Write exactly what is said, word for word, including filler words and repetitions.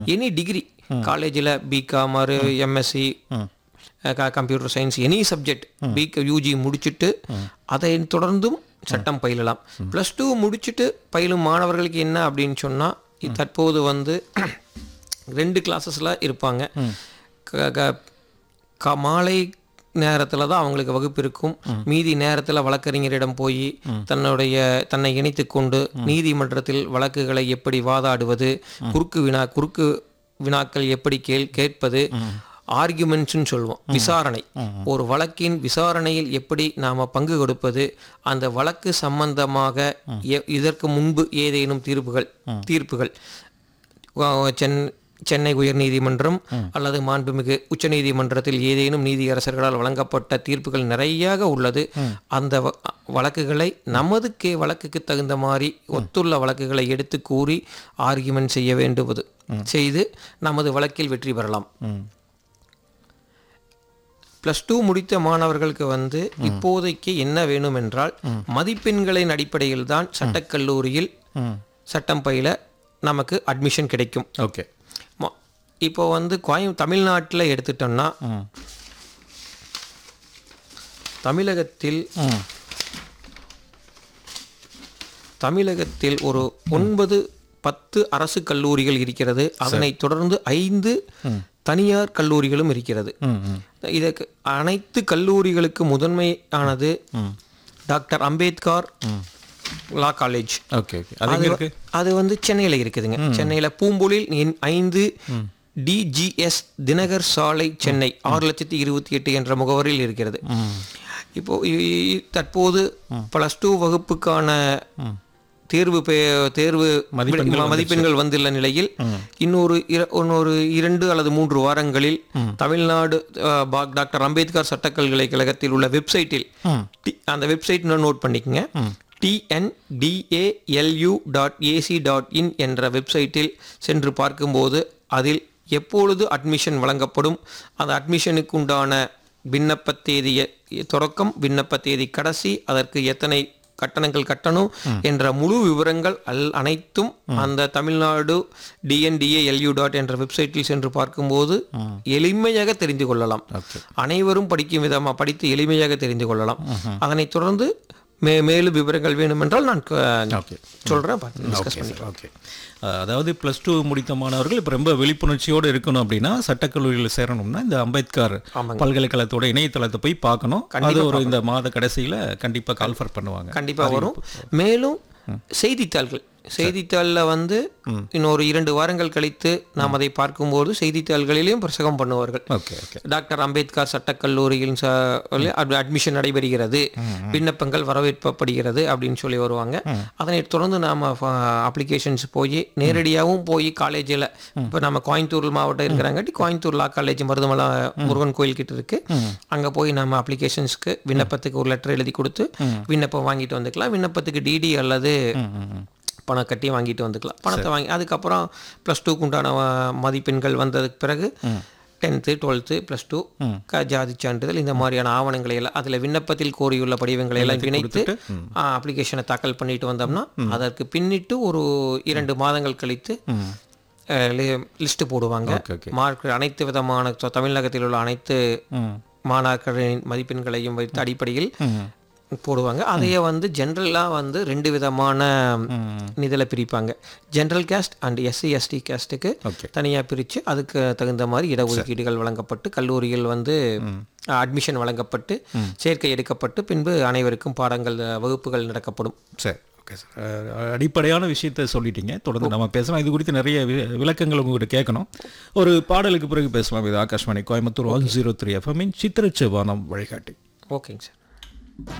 Any degree காலேஜில் BCom R MSc computer science any subject B UG முடிச்சுட்டு அதை தொடர்ந்தும் சட்டம் பயிலலாம். ப்ளஸ் டூ முடிச்சுட்டு பயிலும் மாணவர்களுக்கு என்ன அப்படின்னு சொன்னால் தற்போது வந்து ரெண்டு கிளாஸஸில் இருப்பாங்க. க மாலை நேரத்தில் தான் அவங்களுக்கு வகுப்பு இருக்கும். மீதி நேரத்தில் வழக்கறிஞரிடம் போய் தன்னுடைய தன்னை இணைத்து கொண்டு நீதிமன்றத்தில் வழக்குகளை எப்படி வாதாடுவது, குறுக்கு வினா குறுக்கு வினாக்கள் எப்படி கேள் கேட்பது ஆர்குமெண்ட்ஸ்ன்னு சொல்லுவோம். விசாரணை, ஒரு வழக்கின் விசாரணையில் எப்படி நாம் பங்கு கொடுப்பது, அந்த வழக்கு சம்பந்தமாக இதற்கு முன்பு ஏதேனும் தீர்ப்புகள் தீர்ப்புகள் சென் சென்னை உயர்நீதிமன்றம் அல்லது மாண்புமிகு உச்சநீதிமன்றத்தில் ஏதேனும் நீதியரசர்களால் வழங்கப்பட்ட தீர்ப்புகள் நிறையாக உள்ளது. அந்த வழக்குகளை நமது கே வழக்குக்கு தகுந்த மாதிரி ஒத்துள்ள வழக்குகளை எடுத்து கூறி ஆர்குமெண்ட் செய்ய வேண்டுவது செய்து நமது வழக்கில் வெற்றி பெறலாம். ப்ளஸ் டூ முடித்த மாணவர்களுக்கு வந்து இப்போதைக்கு என்ன வேணும் என்றால் மதிப்பெண்களின் அடிப்படையில் தான் சட்டக்கல்லூரியில் சட்டம் பயில நமக்கு அட்மிஷன் கிடைக்கும். ஓகே. இப்போ வந்து கோயம் தமிழ்நாட்டில் எடுத்துட்டோம்னா தமிழகத்தில் தமிழகத்தில் ஒரு ஒன்பது பத்து அரசு கல்லூரிகள் இருக்கிறது. அதனைத் தொடர்ந்து ஐந்து தனியார் கல்லூரிகளும் இருக்கிறது. இதற்கு அனைத்து கல்லூரிகளுக்கு முதன்மையானது டாக்டர் அம்பேத்கர் லா காலேஜ். ஓகே. அது வந்து சென்னையில் இருக்குதுங்க. சென்னையில் பூம்பொழில் ஐந்து டிஜிஎஸ் தினகர் சாலை சென்னை ஆறு லட்சத்தி இருபத்தி எட்டு என்ற முகவரியில் இருக்கிறது. இப்போ தற்போது பிளஸ் டூ வகுப்புக்கான தேர்வு தேர்வு மதிப்பெண்கள் வந்துள்ள நிலையில் இன்னொரு இன்னொரு இரண்டு அல்லது மூன்று வாரங்களில் தமிழ்நாடு டாக்டர் அம்பேத்கர் சட்டப்பல்கலைக்கழகத்தில் உள்ள வெப்சைட்டில் அந்த வெப்சைட் நோட் பண்ணிக்கங்க, TNDALU dot AC dot in என்ற வெப்சைட்டில் சென்று பார்க்கும்போது அதில் எப்பொழுது அட்மிஷன் வழங்கப்படும், அந்த அட்மிஷனுக்கு உண்டான விண்ணப்ப தேதியை தொடக்கம், விண்ணப்ப தேதி கடைசி, அதற்கு எத்தனை கட்டணங்கள் கட்டணும் என்ற முழு விவரங்கள் அல் அனைத்தும் அந்த தமிழ்நாடு டிஎன்டிஏஎல்யூ டாட் என்ற வெப்சைட்டில் சென்று பார்க்கும்போது எளிமையாக தெரிந்து கொள்ளலாம். அனைவரும் படிக்கும் விதமாக படித்து எளிமையாக தெரிந்து கொள்ளலாம். அதனைத் தொடர்ந்து மே மேலும் விவரங்கள் வேணுமென்றால் நான் சொல்கிறேன். ஓகே. அதாவது ப்ளஸ் டூ முடித்த மாணவர்கள் இப்போ ரொம்ப விழிப்புணர்ச்சியோடு இருக்கணும் அப்படின்னா சட்டக்கல்லூரியில் சேரணும்னா இந்த அம்பேத்கர் பல்கலைக்கழகத்தோட இணையதளத்தை போய் பார்க்கணும். அது ஒரு இந்த மாத கடைசியில் கண்டிப்பாக கால்ஃபர் பண்ணுவாங்க. கண்டிப்பாக வரும். மேலும் செய்தித்தாள்கள் செய்தித்தாளில் வந்து இன்னொரு இரண்டு வாரங்கள் கழித்து நாம் அதை பார்க்கும்போது செய்தித்தாள்களிலேயும் பிரசங்கம் பண்ணுவார்கள். டாக்டர் அம்பேத்கர் சட்டக்கல்லூரியில் அட்மிஷன் நடைபெறுகிறது, விண்ணப்பங்கள் வரவேற்கப்படுகிறது அப்படின்னு சொல்லி வருவாங்க. அதனை தொடர்ந்து நாம் அப்ளிகேஷன்ஸ் போய் நேரடியாகவும் போய் காலேஜில் இப்போ நம்ம கோயம்புத்தூர் மாவட்டம் இருக்கிறாங்காட்டி கோயம்புத்தூர் லா காலேஜ் மருதமலை முருகன் கோயில் கிட்ட இருக்கு. அங்கே போய் நம்ம அப்ளிகேஷன்ஸ்க்கு விண்ணப்பத்துக்கு ஒரு லெட்டர் எழுதி கொடுத்து விண்ணப்பம் வாங்கிட்டு வந்துக்கலாம். விண்ணப்பத்துக்கு டிடி அல்லது பணம் கட்டி வாங்கிட்டு வந்துக்கலாம். பணத்தை வாங்கி அதுக்கப்புறம் ப்ளஸ் டூக்கு உண்டான மதிப்பெண்கள் வந்ததுக்கு பிறகு டென்த்து டுவெல்த்து ப்ளஸ் டூ ஜாதி சான்றிதழ் இந்த மாதிரியான ஆவணங்களை எல்லாம் அதில் விண்ணப்பத்தில் கோரியுள்ள படிவங்களை எல்லாம் இணைத்து அப்ளிகேஷனை தாக்கல் பண்ணிட்டு வந்தோம்னா அதற்கு பின்னிட்டு ஒரு இரண்டு மாதங்கள் கழித்து லிஸ்ட்டு போடுவாங்க. மார்க் அனைத்து விதமான தமிழகத்தில் உள்ள அனைத்து மாணாக்கரின் மதிப்பெண்களையும் வைத்து அடிப்படையில் போடுவாங்க. அதையே வந்து ஜென்ரலாக வந்து ரெண்டு விதமான நிதியில் பிரிப்பாங்க. General caste and SC ST கேஸ்ட்டுக்கு தனியாக பிரித்து அதுக்கு தகுந்த மாதிரி இடஒதுக்கீடுகள் வழங்கப்பட்டு கல்லூரியில் வந்து அட்மிஷன் வழங்கப்பட்டு சேர்க்கை எடுக்கப்பட்டு பின்பு அனைவருக்கும் பாடங்கள் வகுப்புகள் நடக்கப்படும். சரி, ஓகே சார். அடிப்படையான விஷயத்தை சொல்லிட்டீங்க. தொடர்ந்து நம்ம பேசலாம். இது குறித்து நிறைய விளக்கங்கள் உங்கள்கிட்ட கேட்கணும். ஒரு பாடலுக்கு பிறகு பேசலாம். இது Akashvani Coimbatore one zero three எஃப்எம்மின் சித்திரச்ச வானம் வழிகாட்டி. ஓகேங்க சார்.